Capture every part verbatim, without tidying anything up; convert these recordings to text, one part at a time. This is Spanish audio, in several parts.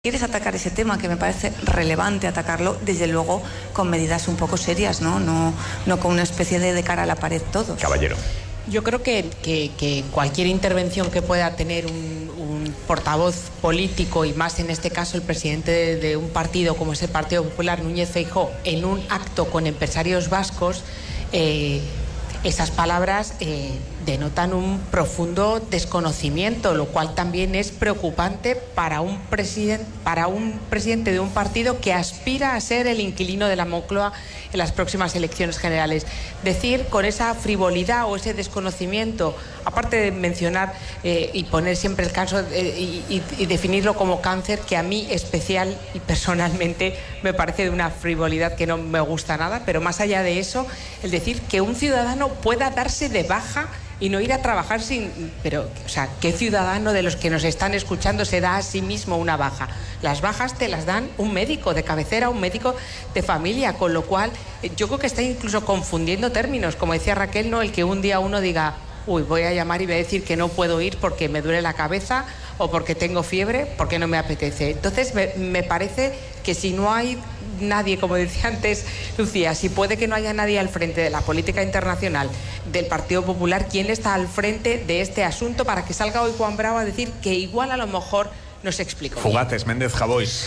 Quieres atacar ese tema, que me parece relevante atacarlo, desde luego con medidas un poco serias, ¿no? No, no con una especie de de cara a la pared todos. Caballero. Yo creo que, que, que cualquier intervención que pueda tener un, un portavoz político, y más en este caso el presidente de, de un partido como es el Partido Popular, Núñez Feijóo, en un acto con empresarios vascos, eh, esas palabras eh, denotan un profundo desconocimiento, lo cual también es preocupante para un, presiden, para un presidente de un partido que aspira a ser el inquilino de la Moncloa en las próximas elecciones generales. Decir con esa frivolidad o ese desconocimiento, aparte de mencionar eh, y poner siempre el caso eh, y, y, y definirlo como cáncer, que a mí especial y personalmente me parece de una frivolidad que no me gusta nada, pero más allá de eso, el decir que un ciudadano pueda darse de baja y no ir a trabajar sin... Pero, o sea, ¿qué ciudadano de los que nos están escuchando se da a sí mismo una baja? Las bajas te las dan un médico de cabecera, un médico de familia, con lo cual yo creo que está incluso confundiendo términos. Como decía Raquel, no el que un día uno diga, uy, voy a llamar y voy a decir que no puedo ir porque me duele la cabeza o porque tengo fiebre, porque no me apetece. Entonces, me, me parece que si no hay nadie, como decía antes Lucía, si puede que no haya nadie al frente de la política internacional del Partido Popular, ¿quién está al frente de este asunto para que salga hoy Juan Bravo a decir que igual a lo mejor no se explicó? Fugaces, Méndez Javois.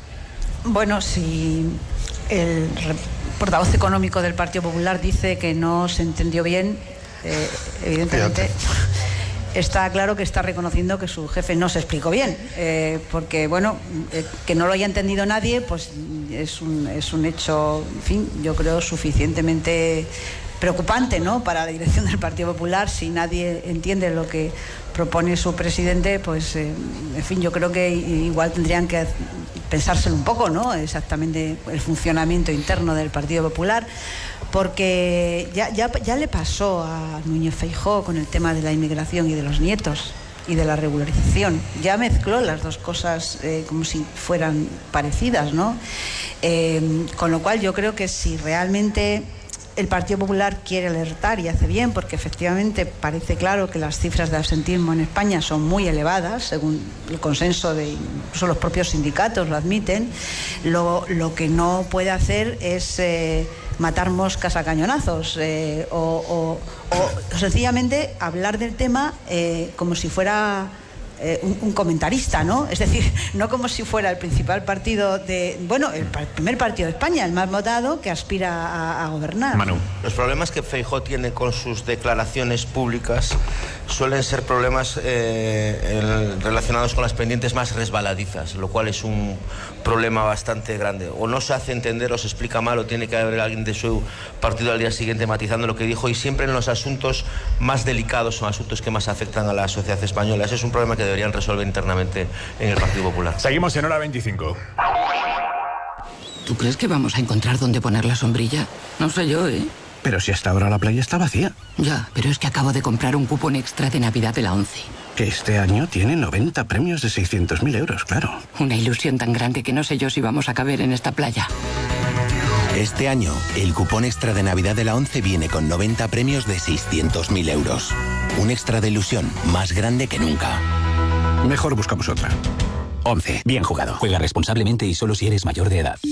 Bueno, si el portavoz económico del Partido Popular dice que no se entendió bien, eh, evidentemente... Fíjate. Está claro que está reconociendo que su jefe no se explicó bien, eh, porque, bueno, eh, que no lo haya entendido nadie, pues es un, es un hecho, en fin, yo creo suficientemente preocupante, ¿no?, para la dirección del Partido Popular. Si nadie entiende lo que propone su presidente, pues, eh, en fin, yo creo que igual tendrían que pensárselo un poco, ¿no?, exactamente el funcionamiento interno del Partido Popular. Porque ya, ya, ya le pasó a Núñez Feijóo con el tema de la inmigración y de los nietos y de la regularización. Ya mezcló las dos cosas eh, como si fueran parecidas, ¿no? Eh, con lo cual yo creo que si realmente el Partido Popular quiere alertar, y hace bien, porque efectivamente parece claro que las cifras de absentismo en España son muy elevadas, según el consenso de incluso los propios sindicatos lo admiten, lo, lo que no puede hacer es eh, matar moscas a cañonazos eh, o, o, o sencillamente hablar del tema eh, como si fuera eh, un, un comentarista, ¿no? Es decir, no como si fuera el principal partido de, bueno, el, el primer partido de España, el más votado, que aspira a, a gobernar. Manu. Los problemas que Feijóo tiene con sus declaraciones públicas suelen ser problemas eh, el, relacionados con las pendientes más resbaladizas, lo cual es un problema bastante grande. O no se hace entender, o se explica mal, o tiene que haber alguien de su partido al día siguiente matizando lo que dijo, y siempre en los asuntos más delicados son asuntos que más afectan a la sociedad española. Ese es un problema que deberían resolver internamente en el Partido Popular. Seguimos en hora veinticinco. ¿Tú crees que vamos a encontrar dónde poner la sombrilla? No sé yo, ¿eh? Pero si hasta ahora la playa está vacía. Ya, pero es que acabo de comprar un cupón extra de Navidad de la ONCE. Que este año tiene noventa premios de seiscientos mil euros, claro. Una ilusión tan grande que no sé yo si vamos a caber en esta playa. Este año, el cupón extra de Navidad de la ONCE viene con noventa premios de seiscientos mil euros. Un extra de ilusión más grande que nunca. Mejor buscamos otra. ONCE. Bien jugado. Juega responsablemente y solo si eres mayor de edad.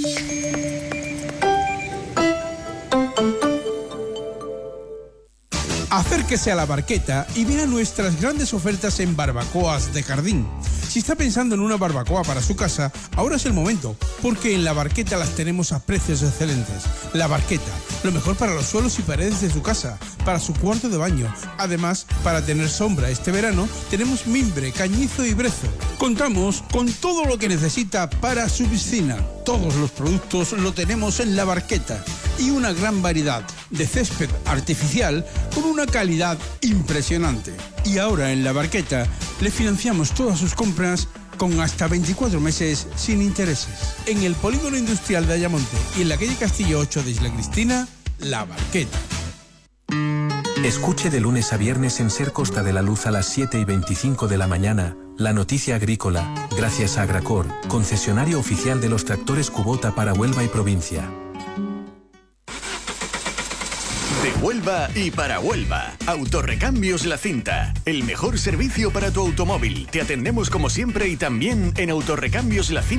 Acérquese a La Barqueta y vea nuestras grandes ofertas en barbacoas de jardín. Si está pensando en una barbacoa para su casa, ahora es el momento, porque en La Barqueta las tenemos a precios excelentes. La Barqueta, lo mejor para los suelos y paredes de su casa, para su cuarto de baño. Además, para tener sombra este verano, tenemos mimbre, cañizo y brezo. Contamos con todo lo que necesita para su piscina. Todos los productos lo tenemos en La Barqueta. Y una gran variedad de césped artificial con una calidad impresionante. Y ahora en La Barqueta le financiamos todas sus compras con hasta veinticuatro meses sin intereses. En el Polígono Industrial de Ayamonte y en la calle Castillo ocho de Isla Cristina, La Barqueta. Escuche de lunes a viernes en Ser Costa de la Luz a las siete y veinticinco de la mañana, la noticia agrícola, gracias a Agracor, concesionario oficial de los tractores Kubota para Huelva y provincia. De Huelva y para Huelva. Autorrecambios La Cinta. El mejor servicio para tu automóvil. Te atendemos como siempre y también en Autorrecambios La Cinta.